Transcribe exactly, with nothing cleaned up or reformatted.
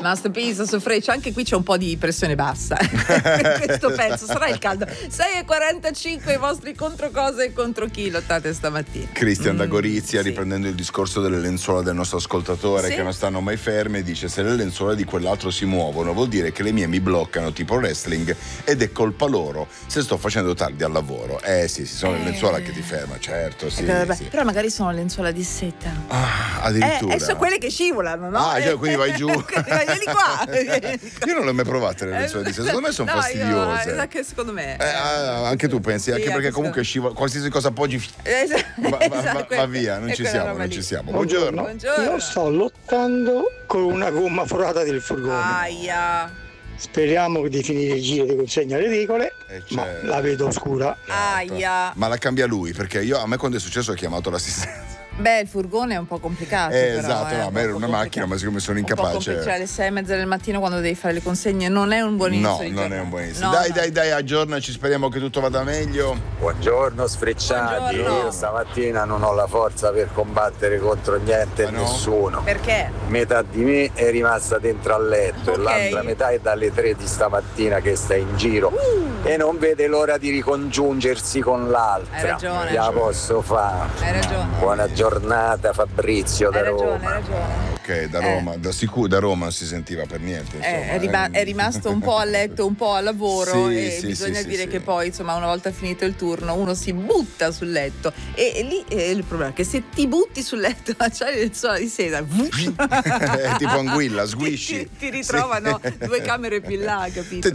Masterpiece su Freccia, anche qui c'è un po' di pressione bassa. Questo pezzo sarà il caldo. sei e quarantacinque i vostri contro cosa e contro chi lottate stamattina. Cristian Mm, da Gorizia, sì. riprendendo il discorso delle lenzuola del nostro ascoltatore, Sì. che non stanno mai ferme, dice: se le lenzuola di quell'altro si muovono vuol dire che le mie mi bloccano, tipo wrestling, ed è colpa loro se sto facendo tardi al lavoro. Eh sì, sì, sono Eh. le lenzuola che ti ferma, certo, sì, Eh, beh, sì. Però magari sono lenzuola di seta. Ah, Eh, addirittura. e sono quelle che scivolano, no? Ah, cioè, quindi vai giù. Vieni qua. Io non le ho mai provate le lenzuola di seta, secondo me sono No, fastidiose. Io, anche secondo me. Eh, ah, anche tu pensi, Sì, anche perché anche comunque scivola, qualsiasi cosa appoggi Esatto, va, va- va- esatto, va via, non è ci quella siamo, roba non lì. ci siamo. Buongiorno. Buongiorno. Io sto lottando con una gomma forata del furgone. Aia. Speriamo di finire il giro di consegne alle edicole, Eh, ma certo. la vedo oscura. Aia. Ma la cambia lui, perché io a me quando è successo ho chiamato l'assistenza. Beh, il furgone è un po' complicato. Eh, però, esatto, eh, no, a me era un po' una macchina, ma siccome sono Un po' incapace. complicato, cioè alle sei e mezza del mattino quando devi fare le consegne non è un buon inizio No, di non è giornata. un buon inizio. No, dai, no. dai, dai, aggiornaci, speriamo che tutto vada meglio. Buongiorno sfrecciati, Buongiorno. io stamattina non ho la forza per combattere contro niente e Ah, no? nessuno. Perché? Metà di me è rimasta dentro al letto Ok. e l'altra metà è dalle tre di stamattina che sta in giro e non vede l'ora di ricongiungersi con l'altra. Hai ragione. La posso fare. Hai ragione. Buona giornata Fabrizio da Hai ragione, Roma. hai ragione. Ok, da Eh. Roma, da sicuro da Roma non si sentiva per niente. Eh, Insomma, è, rima- eh. è rimasto un po' a letto, un po' a lavoro Sì, e sì, bisogna sì, dire sì, che sì. poi insomma una volta finito il turno uno si butta sul letto e, e lì è il problema che se ti butti sul letto c'hai le lenzuola di seta È tipo anguilla, ti, sguisci. ti, ti ritrovano Sì. due camere più in là, capito? Te